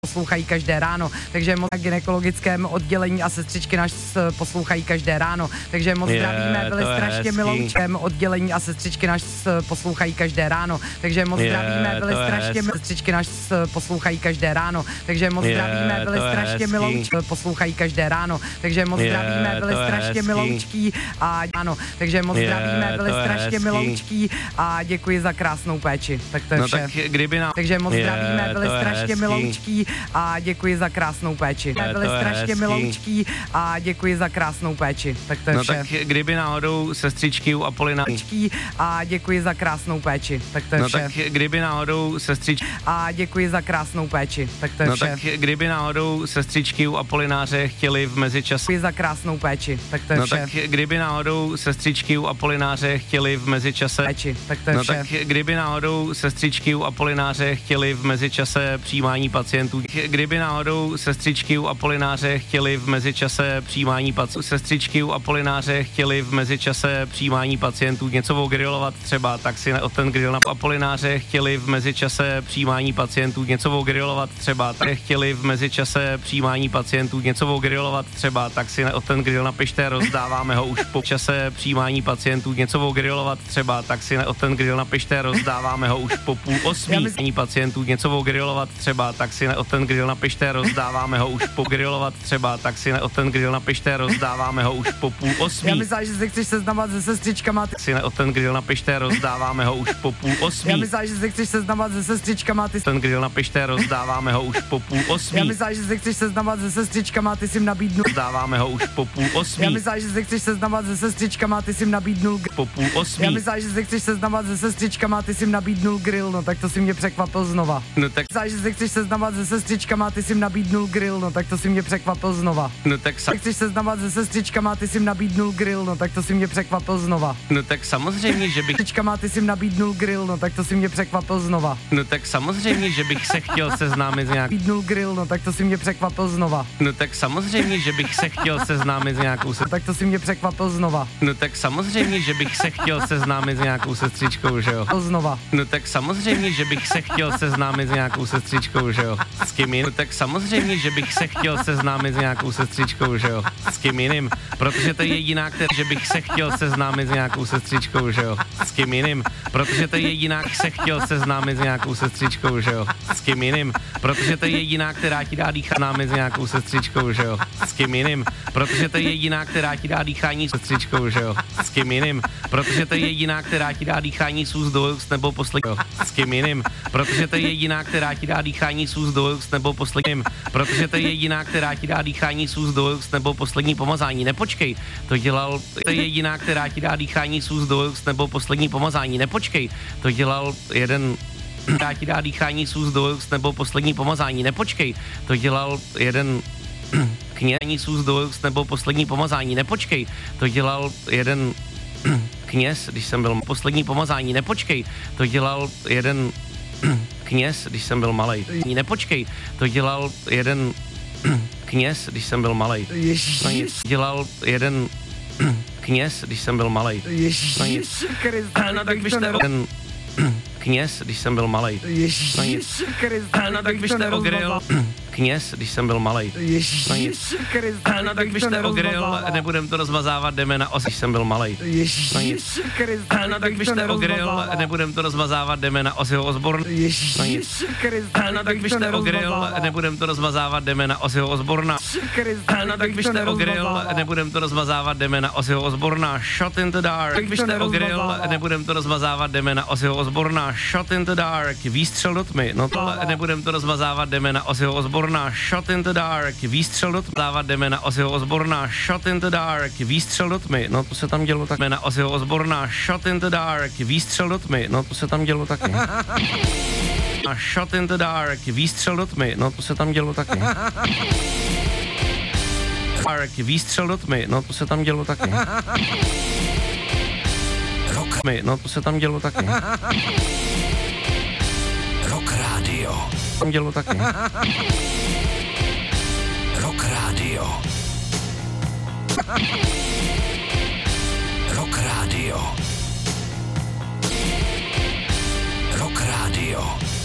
poslouchají každé ráno, takže moc na gynekologickém oddělení a sestřičky nás poslouchají každé ráno, takže moc zdravíme, byli strašně miloučkem oddělení a sestřičky nás poslouchají každé ráno, takže moc zdravíme, byli strašně sestřičky nás poslouchají každé ráno, takže moc zdravíme, byli strašně miloučky poslouchají každé ráno, takže moc zdravíme, byli strašně miloučký a ano, takže moc zdravíme, byli strašně miloučký a děkuji za krásnou péči. Tak to je vše. Tak kdyby nám... Takže moc zdravíme, byli strašně miloučký a děkuji za krásnou péči. Byli strašně miloučký a děkuji za krásnou péči. Tak to je vše. Tak kdyby náhodou sestřičky u Apolina... A děkuji za krásnou péči. Tak to je vše. Tak kdyby náhodou sestřičky... A děkuji za krásnou péči. Tak to je vše. Tak kdyby náhodou sestřičky u Apolináře chtěli v mezičase... Děkuji za krásnou péči. Tak to je vše. Tak kdyby náhodou sestřičky u Apolináře chtěli v mezičase... Tak to je vše. Tak kdyby náhodou sestřičky u Apolináře chtěli v mezičase přijímání pacientů... Kdyby náhodou sestřičky u Apolináře chtěli v mezičase přijímání pacientů... Sestřičky u Apolináře chtěli v mezičase přijímání pacientů něco ogrilovat třeba, tak si od ten grill na Apolináře chtěli v mezičase přijímání pacientů něco ogrilovat třeba, tak chtěli v mezičase přijímání pacientů něco ogrilovat třeba, tak si od ten grill napište, rozdáváme ho už po čase přijímání pacientů něco ogrilovat třeba, tak si od ten grill napište, rozdáváme ho už po 7:30 pacientů něco ogrilovat třeba, tak si od ten grill napište, rozdáváme ho už po grilovat třeba, tak si od ten grill napište, rozdáváme ho už po 7:30. Já myslím, že se chceš seznamovat se sestřičkama. Si od ten grill napište, rozdáváme ho už po 7:30. Já myslím, že se chceš seznamovat se sestřičkama. Ten grill napište, rozdáváme ho už po 7:30. Já myslím, že se chceš seznamovat se sestřičkama, ty jsi jim nabídnul. Rozdáváme ho už po 7:30. Já myslím, že se chceš seznamovat se sestřičkama, ty jsi jim nabídnul. Po 7:30. Já myslím, že se chceš seznamovat se sestřičkama, ty jsi jim nabídnul grill, no tak to si mě překvapil znova. No tak že se chceš seznamovat se sestřičkama, ty jsi jim nabídnul grill, no tak to si mě překvapil znova. No tak chceš seznamovat se sestřičkama, ty jsi jim nabídnul grill, no tak to si mě překvapil znova. No tak samozřejmě, že bych... Sestřičkama, ty jsi jim nabídnul grill, no tak to si mě překvapil znova. No tak samozřejmě, že bych se chtěl seznámit s nějakou... Nabídnul grill, no tak to si mě překvapil znova. No tak samozřejmě, že bych se chtěl seznámit s nějakou... Tak to si mě překvapil znova. No tak samozřejmě, že bych se chtěl seznámit s nějakou sestřičkou, že jo? Znova. No tak samozřejmě, že bych se chtěl seznámit s nějakou sestřičkou, že jo? S kým jiným? No tak samozřejmě, že bych se chtěl seznámit s nějakou sestřičkou, že jo? S kým jiným? Protože to je jediná, že bych se chtěl seznámit s nějakou sestřičkou, že jo? S kým jiným? Protože to je jediná, se chtěl seznámit s nějakou sestřičkou, že jo? S kým jiným? Protože to je jediná, která ti dá dýchat námi s nějakou sestřičkou, že jo? S kým jiným? Protože to je jediná, která ti dá dýchání s sestřičkou, že jo? S kým jiným? Protože to je jediná, která ti dá dýchání s úst do úst nebo poslední. S kým jiným? Protože to je jediná, která ti dá dýchání s úst do úst nebo posledním. Protože to je jediná, která ti dá dýchání s úst do úst nebo poslední pomazání. Nepočkej, to dělal, to je jediná, která ti dá dýchání s úst do úst nebo poslední pomazání. Nepočkej, to dělal jeden, která ti dá dýchání s úst do úst nebo poslední pomazání. Nepočkej, to dělal jeden kněz s úst do úst nebo poslední pomazání. Nepočkej, to dělal jeden kněz, když jsem byl poslední pomazání. Nepočkej, to dělal jeden kněz, když jsem byl malej. Nepočkej, to dělal jeden kněz, když jsem byl malej. Dělal jeden kněz, když jsem byl malej. No tak byste jeden kněz, když jsem byl malej. No tak byste ogril kněz, když jsem byl malej. No tak byste ogril, nebudem to rozmazávat, jdeme na os, když jsem byl malej. No tak byste ogril, nebudem to rozmazávat, jdeme na Ozzyho Osbourna. No tak byste ogril, nebudem to rozmazávat, jdeme na Ozzyho Osbourna. No tak byste ogril, nebudem to rozmazávat, jdeme na Ozzyho Osbourna. Shot in the dark. Tak byste ogril, nebudem to rozmazávat, jdeme na Ozzyho Osbourna. Shot in the dark. Výstřel do tmy. No to nebudem to rozmazávat, jdeme na Ozzyho Osbourna. Shot in the dark. Výstřel do tmy. Jdeme na Ozzyho Osbourna. Shot in the dark. Výstřel do tmy. No to se tam dělo tak. Jdeme na Ozzyho Osbourna. Shot in the dark. Výstřel do tmy. No to se tam dělo taky. A shot in the dark. Výstřel do tmy. No to se tam dělo taky. Dark. Výstřel do tmy. No to se tam dělo taky. No to se tam dělo taky. Rock Radio. Tam dělo taky. Rock Radio. Rock Radio. Rock Radio.